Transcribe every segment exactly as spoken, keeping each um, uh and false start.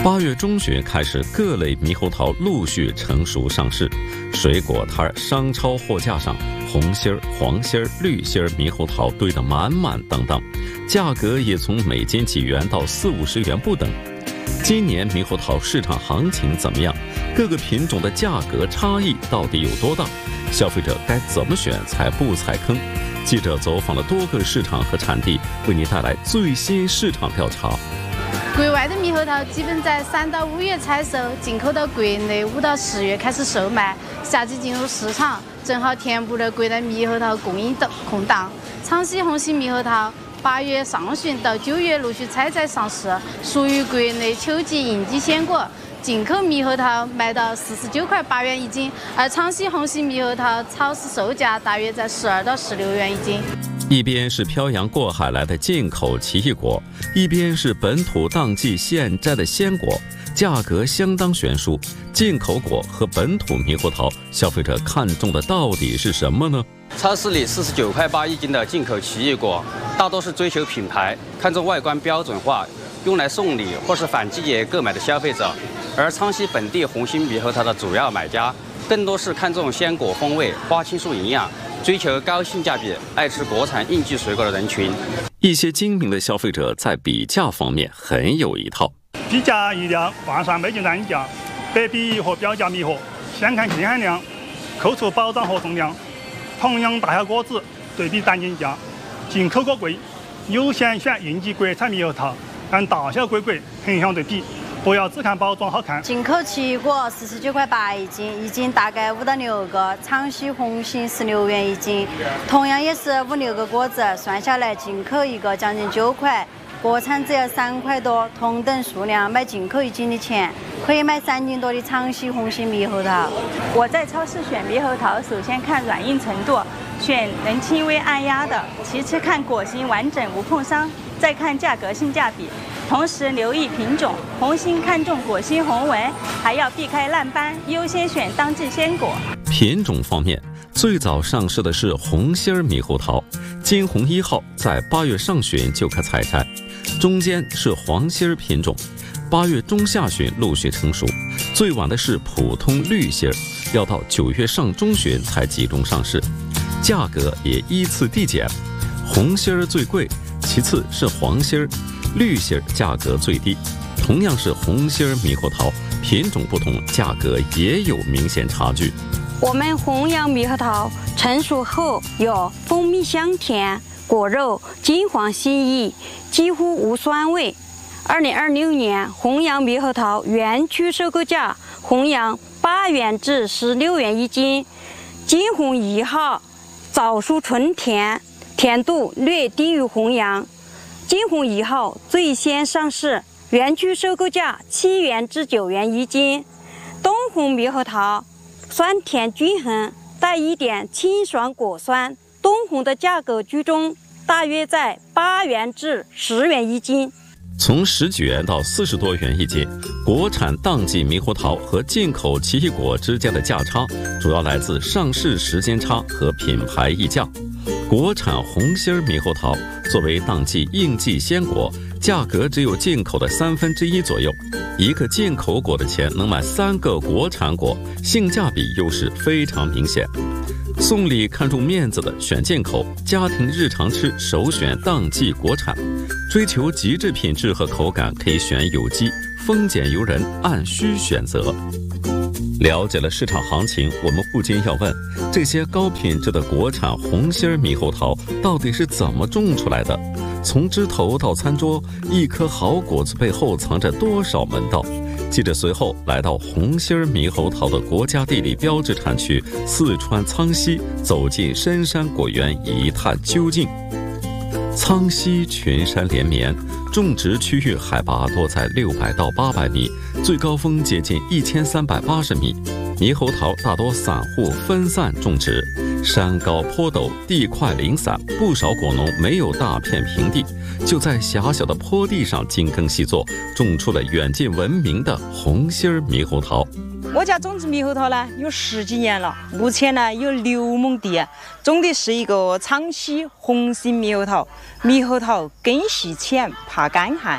八月中旬开始，各类猕猴桃陆续成熟上市。水果摊商超货架上，红心儿、黄心儿、绿心儿猕猴桃堆得满满当当，价格也从每斤几元到四五十元不等。今年猕猴桃市场行情怎么样？各个品种的价格差异到底有多大？消费者该怎么选才不踩坑？记者走访了多个市场和产地，为您带来最新市场调查。 国外的猕猴桃基本在三到五月采收，进口到国内五到十月开始售卖。夏季进入市场，正好填补了国内猕猴桃供应的空档。昌西红心猕猴桃八月上旬到九月陆续采摘上市，属于国内秋季应季鲜果。进口猕猴桃卖到四十九块八元一斤，而昌西红心猕猴桃超市售价大约在十二到十六元一斤。 一边是漂洋过海来的进口奇异果，一边是本土当季现摘的鲜果，价格相当悬殊。进口果和本土猕猴桃，消费者看中的到底是什么呢？ 超市里四十九块八一斤的进口奇异果，大多是追求品牌，看重外观标准化，用来送礼或是反季节购买的消费者。而昌西本地红心猕猴桃的主要买家，更多是看重鲜果风味、花青素营养，追求高性价比、爱吃国产应季水果的人群。 一些精明的消费者在比价方面很有一套。 比价一量换算每斤单价，百比和标价弥合，先看净含量，扣除包装和重量。同样大小果子，对比单斤价，进口果贵，优先选应季国产猕猴桃，按大小规格横向对比。不要只看包装好看。 进口奇异果四十九块八一斤，一斤大概五到六个。昌西红心十六元一斤，同样也是五六个果子，算下来进口一个将近九块，国产只要三块多。同等数量买进口一斤的钱，可以买三斤多的昌西红心猕猴桃。 我在超市选猕猴桃，首先看软硬程度，选能轻微按压的；其次看果形完整无碰伤，再看价格性价比。同时留意品种，红心看重果心红纹，还要避开烂斑，优先选当季鲜果。 品种方面，最早上市的是红心儿猕猴桃，金红一号在八月上旬就可采摘，中间是黄心儿品种，八月中下旬陆续成熟，最晚的是普通绿心儿，要到九月上中旬才集中上市，价格也依次递减，红心儿最贵，其次是黄心儿。绿心儿价格最低，同样是红心儿猕猴桃，品种不同，价格也有明显差距。 我们弘扬猕猴桃成熟后有蜂蜜香甜，果肉金黄细腻，几乎无酸味。二零二六年弘扬猕猴桃园区收购价弘扬八元至十六元一斤，金红一号早熟纯甜，甜度略低于弘扬。金红一号最先上市，园区收购价七元至九元一斤。东红猕猴桃酸甜均衡，带一点清爽果酸。东红的价格居中，大约在八元至十元一斤。 从十几元到四十多元一斤，国产当季猕猴桃和进口奇异果之间的价差，主要来自上市时间差和品牌溢价。国产红心儿猕猴桃作为当季应季鲜果，价格只有进口的三分之一左右。一个进口果的钱能买三个国产果，性价比优势非常明显。送礼看重面子的选进口，家庭日常吃首选当季国产。追求极致品质和口感可以选有机，丰俭由人，按需选择。了解了市场行情，我们不禁要问，这些高品质的国产红心儿猕猴桃到底是怎么种出来的？从枝头到餐桌，一颗好果子背后藏着多少门道？记者随后来到红心儿猕猴桃的国家地理标志产区四川苍溪，走进深山果园一探究竟。苍溪群山连绵，种植区域海拔多在六百到八百米，最高峰接近一千三百八十米。猕猴桃大多散户分散种植，山高坡陡，地块零散，不少果农没有大片平地，就在狭小的坡地上精耕细作，种出了远近闻名的红心儿猕猴桃。 我家种植猕猴桃呢有十几年了，目前呢有六亩地，种的是一个昌西红心猕猴桃。猕猴桃根系浅，怕干旱，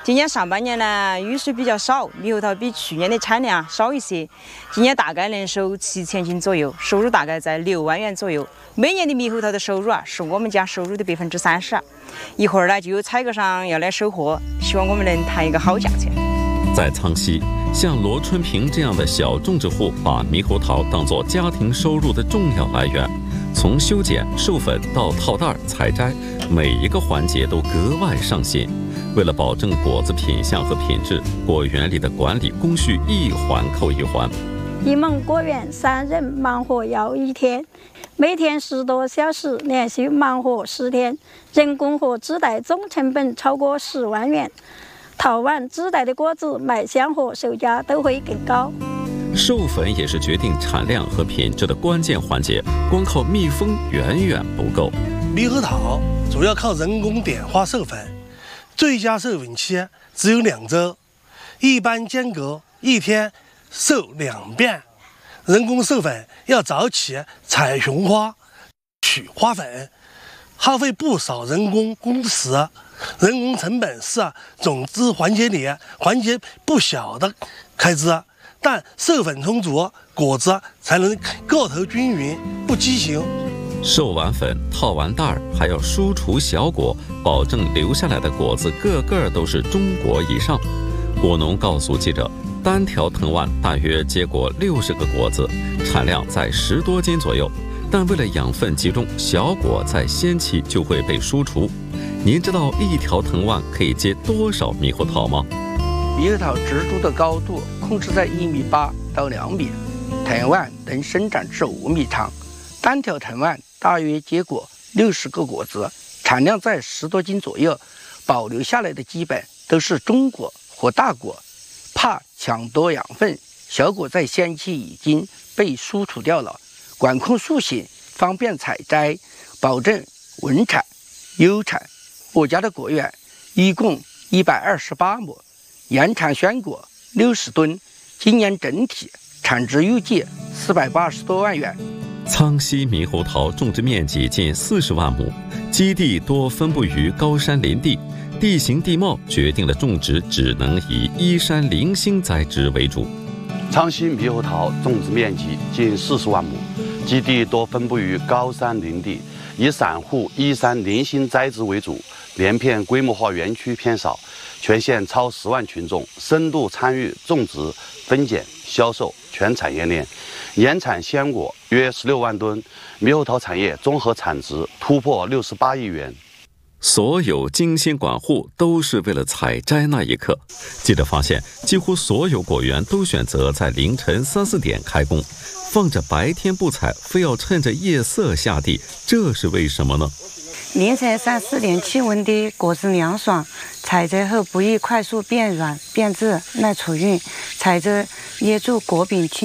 今年上半年呢，雨水比较少，猕猴桃比去年的产量少一些。今年大概能收七千斤左右，收入大概在六万元左右。每年的猕猴桃的收入啊，是我们家收入的百分之三十。一会儿呢，就有采购商要来收货，希望我们能谈一个好价钱。 在苍溪，像罗春平这样的小种植户，把猕猴桃当作家庭收入的重要来源。从修剪、授粉到套袋、采摘，每一个环节都格外上心。为了保证果子品相和品质，果园里的管理工序一环扣一环。 一亩果园三人忙活要一天，每天十多小时，连续忙活十天，人工和纸袋总成本超过十万元。套完纸袋的果子，卖相和售价都会更高。 授粉也是决定产量和品质的关键环节，光靠蜜蜂远远不够。 猕猴桃主要靠人工碘化授粉，最佳授粉期只有两周，一般间隔一天授两遍。人工授粉要早起采雄花、取花粉，耗费不少人工工时，人工成本是种子环节里环节不小的开支。但授粉充足，果子才能个头均匀，不畸形。 授完粉，套完袋儿，还要输出小果，保证留下来的果子个个都是中果以上。果农告诉记者，单条藤蔓大约结果六十个果子，产量在十多斤左右。但为了养分集中，小果在先期就会被输除。您知道一条藤蔓可以结多少猕猴桃吗？ 猕猴桃植株的高度控制在一米八到两米，藤蔓能生长至五米长，单条藤蔓大约结果六十个果子，产量在十多斤左右。保留下来的基本都是中果或大果，怕抢夺养分，小果在先期已经被输出掉了。管控树形，方便采摘，保证稳产优产。我家的果园一共一百二十八亩。原产鲜果六十吨，今年整体产值预计四百八十多万元。 苍溪猕猴桃种植面积近四十万亩，基地多分布于高山林地，地形地貌决定了种植只能以依山零星栽植为主。 苍溪猕猴桃种植面积近四十万亩，基地多分布于高山林地，以散户依山零星栽植为主，连片规模化园区偏少。全县超十万群众深度参与种植、分拣、销售全产业链，年产鲜果约十六万吨，猕猴桃产业综合产值突破六十八亿元。 所有精心管护都是为了采摘那一刻。记者发现，几乎所有果园都选择在凌晨三四点开工，放着白天不采，非要趁着夜色下地，这是为什么呢？ 凌晨三四点，气温低，果子凉爽，采摘后不易快速变软变质，耐储运，采摘捏住果柄轻。